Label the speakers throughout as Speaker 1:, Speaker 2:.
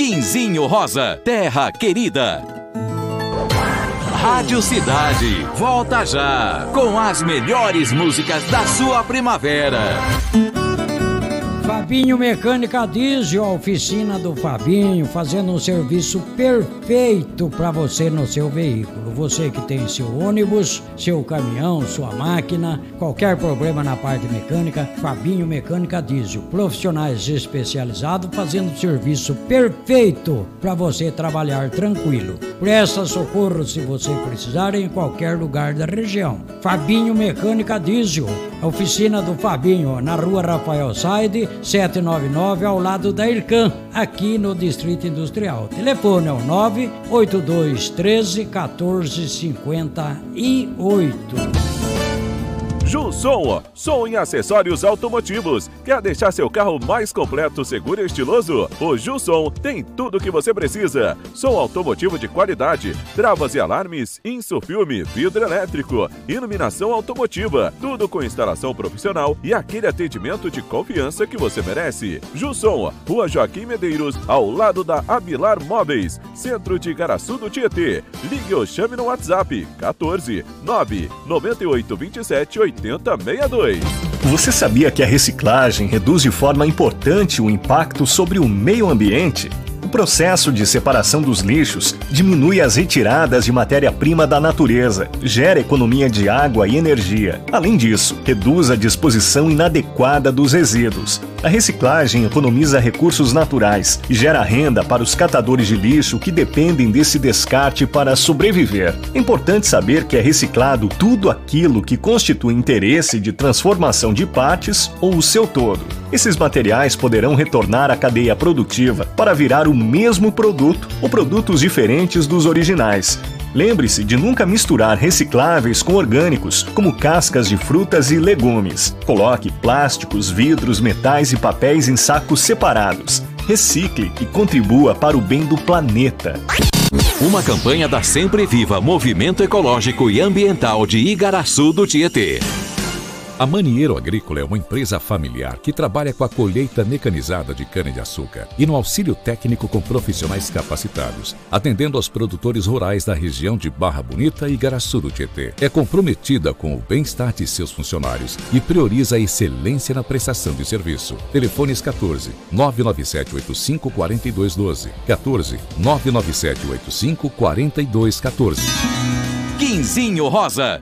Speaker 1: Quinzinho Rosa, terra querida. Rádio Cidade, volta já, com as melhores músicas da sua primavera.
Speaker 2: Fabinho Mecânica Diesel, a oficina do Fabinho, fazendo um serviço perfeito para você no seu veículo. Você que tem seu ônibus, seu caminhão, sua máquina, qualquer problema na parte mecânica, Fabinho Mecânica Diesel. Profissionais especializados fazendo serviço perfeito para você trabalhar tranquilo. Presta socorro se você precisar em qualquer lugar da região. Fabinho Mecânica Diesel, a oficina do Fabinho, na rua Rafael Saide, 799, ao lado da Ircan, aqui no Distrito Industrial. Telefone é o 98213 1458.
Speaker 3: Jusson, som em acessórios automotivos. Quer deixar seu carro mais completo, seguro e estiloso? O Jusson tem tudo o que você precisa. Som automotivo de qualidade, travas e alarmes, insufilme, vidro elétrico, iluminação automotiva, tudo com instalação profissional e aquele atendimento de confiança que você merece. Jusson, Rua Joaquim Medeiros, ao lado da Abilar Móveis, centro de Igaraçu do Tietê. Ligue ou chame no WhatsApp 14 998 27 8062.
Speaker 4: Você sabia que a reciclagem reduz de forma importante o impacto sobre o meio ambiente? O processo de separação dos lixos diminui as retiradas de matéria-prima da natureza, gera economia de água e energia. Além disso, reduz a disposição inadequada dos resíduos. A reciclagem economiza recursos naturais e gera renda para os catadores de lixo que dependem desse descarte para sobreviver. É importante saber que é reciclado tudo aquilo que constitui interesse de transformação de partes ou o seu todo. Esses materiais poderão retornar à cadeia produtiva para virar o mesmo produto ou produtos diferentes dos originais. Lembre-se de nunca misturar recicláveis com orgânicos, como cascas de frutas e legumes. Coloque plásticos, vidros, metais e papéis em sacos separados. Recicle e contribua para o bem do planeta.
Speaker 1: Uma campanha da Sempre Viva, Movimento Ecológico e Ambiental de Igaraçu do Tietê.
Speaker 5: A Manieiro Agrícola é uma empresa familiar que trabalha com a colheita mecanizada de cana-de-açúcar e no auxílio técnico com profissionais capacitados, atendendo aos produtores rurais da região de Barra Bonita e Igaraçu do Tietê. É comprometida com o bem-estar de seus funcionários e prioriza a excelência na prestação de serviço. Telefones 14 997 85 4212, 14 997 85 4214.
Speaker 1: Quinzinho Rosa.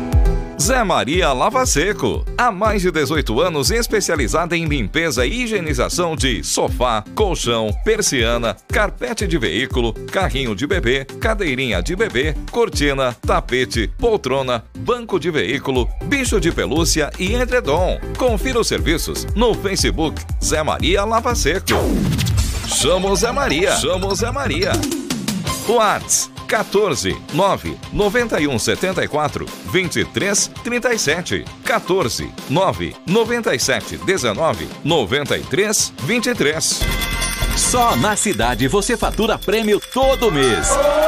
Speaker 6: Zé Maria Lava Seco. Há mais de 18 anos especializada em limpeza e higienização de sofá, colchão, persiana, carpete de veículo, carrinho de bebê, cadeirinha de bebê, cortina, tapete, poltrona, banco de veículo, bicho de pelúcia e edredom. Confira os serviços no Facebook Zé Maria Lava Seco. Chama o Zé Maria. Chama o Zé Maria. WhatsApp 14 9 91 74 23 37, 14 9 97 19 93 23.
Speaker 1: Só na cidade você fatura prêmio todo mês.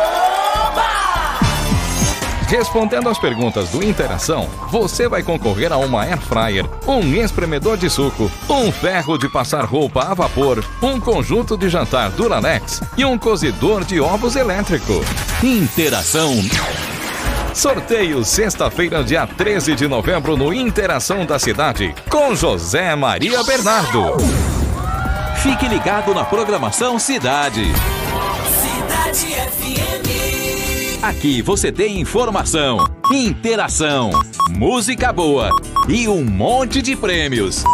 Speaker 6: Respondendo às perguntas do Interação, você vai concorrer a uma Air Fryer, um espremedor de suco, um ferro de passar roupa a vapor, um conjunto de jantar Duralex e um cozedor de ovos elétrico.
Speaker 1: Interação.
Speaker 6: Sorteio sexta-feira, dia 13 de novembro, no Interação da Cidade, com José Maria Bernardo.
Speaker 1: Fique ligado na programação Cidade.
Speaker 7: Cidade FM.
Speaker 1: Aqui você tem informação, interação, música boa e um monte de prêmios.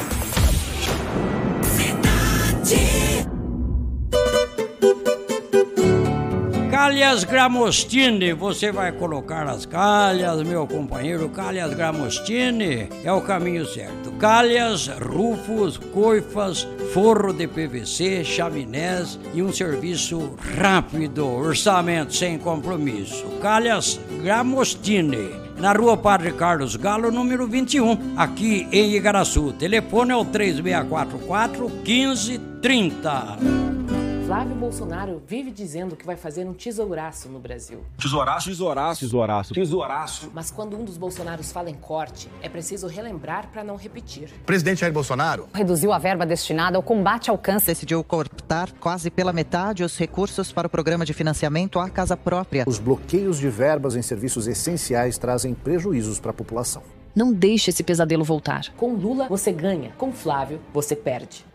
Speaker 2: Calhas Gramostini, você vai colocar as calhas, meu companheiro. Calhas Gramostini é o caminho certo. Calhas, rufos, coifas, forro de PVC, chaminés e um serviço rápido, orçamento sem compromisso. Calhas Gramostini, na rua Padre Carlos Galo, número 21, aqui em Igaraçu. Telefone é o 3644 1530.
Speaker 8: Flávio Bolsonaro vive dizendo que vai fazer um tesouraço no Brasil.
Speaker 9: Tesouraço? Tesouraço. Tesouraço. Tesouraço.
Speaker 8: Mas quando um dos Bolsonaros fala em corte, é preciso relembrar para não repetir.
Speaker 10: O presidente Jair Bolsonaro
Speaker 11: reduziu a verba destinada ao combate ao câncer.
Speaker 12: Decidiu cortar quase pela metade os recursos para o programa de financiamento à casa própria.
Speaker 13: Os bloqueios de verbas em serviços essenciais trazem prejuízos para a população.
Speaker 11: Não deixe esse pesadelo voltar.
Speaker 8: Com Lula, você ganha. Com Flávio, você perde.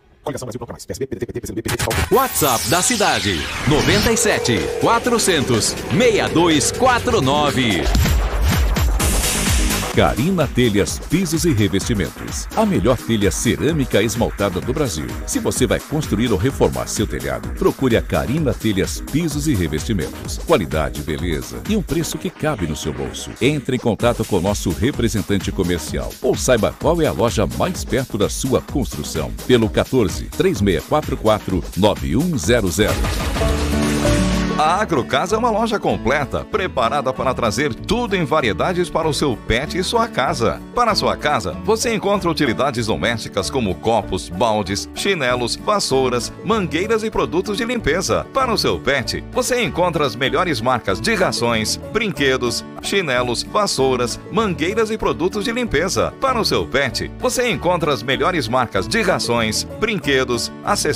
Speaker 1: WhatsApp da cidade 97 400 6249.
Speaker 5: Carina Telhas, Pisos e Revestimentos. A melhor telha cerâmica esmaltada do Brasil. Se você vai construir ou reformar seu telhado, procure a Carina Telhas, Pisos e Revestimentos. Qualidade, beleza e um preço que cabe no seu bolso. Entre em contato com o nosso representante comercial ou saiba qual é a loja mais perto da sua construção. Pelo 14 3644 9100.
Speaker 6: A Agrocasa é uma loja completa, preparada para trazer tudo em variedades para o seu pet e sua casa. Para a sua casa, você encontra utilidades domésticas como copos, baldes, chinelos, vassouras, mangueiras e produtos de limpeza. Para o seu pet, você encontra as melhores marcas de rações, brinquedos, chinelos, vassouras, mangueiras e produtos de limpeza. Para o seu pet, você encontra as melhores marcas de rações, brinquedos, acessórios